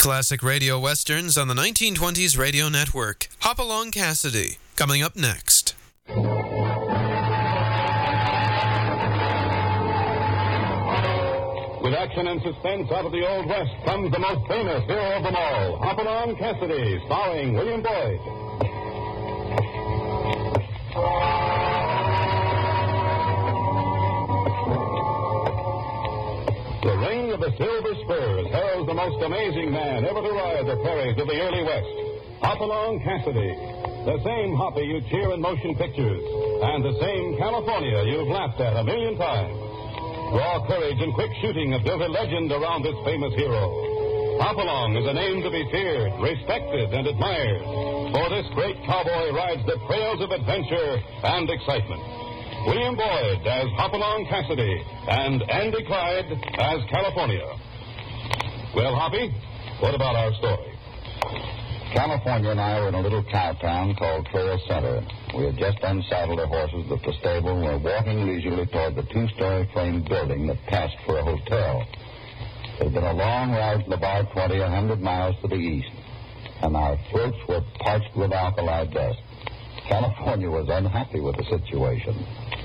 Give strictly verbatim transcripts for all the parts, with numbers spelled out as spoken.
Classic radio westerns on the nineteen twenties radio network. Hopalong Cassidy, coming up next. With action and suspense out of the Old West comes the most famous hero of them all, Hopalong Cassidy, starring William Boyd. The reign of the Silver Spurs heralds the most amazing man ever to ride the prairies of the early West, Hopalong Cassidy. The same Hoppy you cheer in motion pictures, and the same California you've laughed at a million times. Raw courage and quick shooting have built a legend around this famous hero. Hopalong is a name to be feared, respected, and admired, for this great cowboy rides the trails of adventure and excitement. William Boyd as Hopalong Cassidy, and Andy Clyde as California. Well, Hoppy, what about our story? California and I were in a little cow town called Trail Center. We had just unsaddled our horses at the stable and were walking leisurely toward the two-story frame building that passed for a hotel. It had been a long ride from about twenty, a hundred miles to the east, and our throats were parched with alkali dust. California was unhappy with the situation.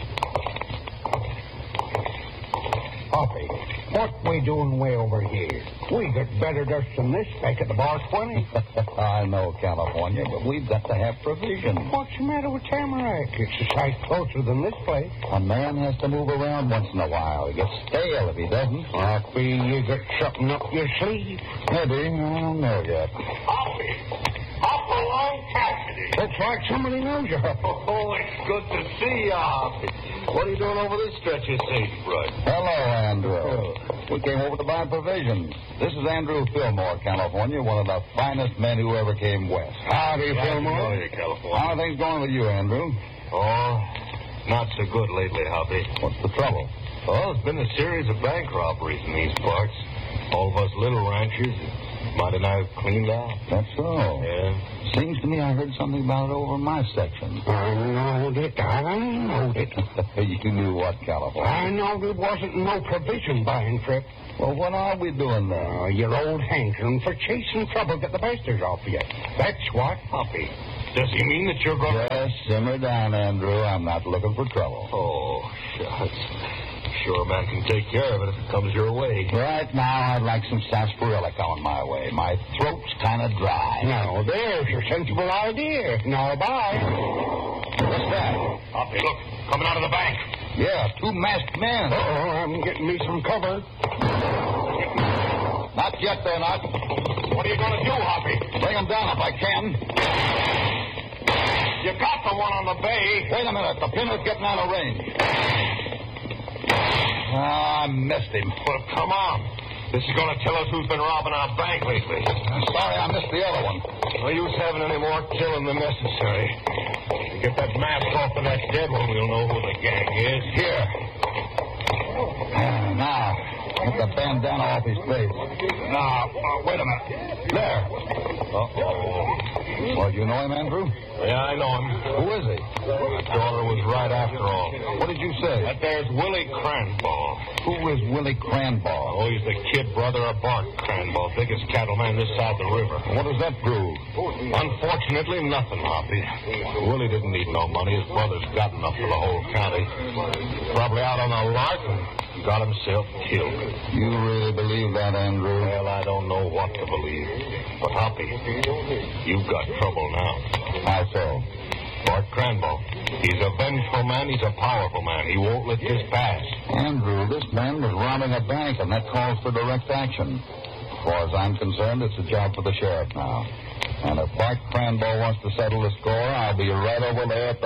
Hoppy, what we doing way over here? We got better dust than this back at the bar twenty. I know, California, but we've got to have provision. What's the matter with Tamarack? It's a sight closer than this place. A man has to move around once in a while. He gets stale if he doesn't. Hoppy, you got something up your sleeve? Maybe. I don't know yet. Hoppy! Hopalong Cassidy! Looks like somebody knows you. Oh, it's good to see you, Hoppy. What are you doing over this stretch of sagebrush? Hello, Andrew. We came over to buy provisions. This is Andrew Fillmore, California, one of the finest men who ever came west. Howdy, Glad to Fillmore. know you, California. How are things going with you, Andrew? Oh, not so good lately, Hoppy. What's the trouble? Well, it's been a series of bank robberies in these parts. All of us little ranchers might have now cleaned out. That's so. Yeah. Seems to me I heard something about it over in my section. I knowed it. I knowed it. You knew what, California? I knowed it wasn't no provision buying trip. Well, what are we doing there? Uh, your old hankering for chasing trouble get the basters off you. That's what. Hoppy, does he mean that you're going to... Just simmer down, Andrew. I'm not looking for trouble. Oh, shucks. Sure, a man can take care of it if it comes your way. Right now, I'd like some sarsaparilla coming my way. My throat's kind of dry. Now, there's your sensible idea. Now, bye. What's that? Hoppy, look, coming out of the bank. Yeah, two masked men. Uh-oh, I'm getting me some cover. Not yet, they're not. What are you going to do, Hoppy? Bring them down if I can. You got the one on the bay. Wait a minute. The pinner's getting out of range. Ah, I missed him. Well, come on. This is going to tell us who's been robbing our bank lately. I'm sorry I missed the other one. No use having any more killing than necessary. If you get that mask off of that dead one, we'll know who the gang is. Here. Uh, now, get the bandana off his face. Now, uh, wait a minute. There. Uh-oh. Well, you know him, Andrew? Yeah, I know him. Who is he? My daughter was right after all. What did you say? That there's Willie Cranball. Who is Willie Cranball? Oh, he's the kid brother of Bart Cranball, biggest cattleman this side of the river. What does that prove? Unfortunately, nothing, Hoppy. Willie didn't need no money. His brother's got enough for the whole county. Probably out on a lark and got himself killed. You really believe that, Andrew? Well, I don't know what to believe. But, Hoppy, you've got trouble now. How so? Bart Cranball. He's a vengeful man. He's a powerful man. He won't let this pass. Andrew, this man was robbing a bank, and that calls for direct action. As far as I'm concerned, it's a job for the sheriff now. And if Bart Cranball wants to settle the score, I'll be right over there at the